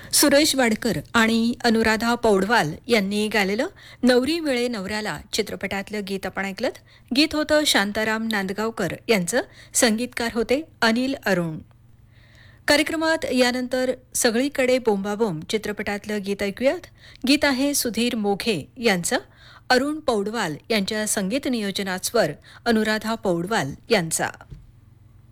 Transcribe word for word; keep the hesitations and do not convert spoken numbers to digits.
सुरेश वाडकर आणि अनुराधा पौडवाल यांनी गायलेलं नवरी मिळे नवऱ्याला चित्रपटातलं गीत आपण ऐकलं. गीत होतं शांताराम नांदगावकर यांचं, संगीतकार होते अनिल अरुण. कार्यक्रमात यानंतर सगळीकडे बोंबाबोंब चित्रपटातलं गीत ऐकूयात. गीत आहे सुधीर मोघे यांचं, अरुण पौडवाल यांच्या संगीत नियोजनात स्वर अनुराधा पौडवाल यांचा.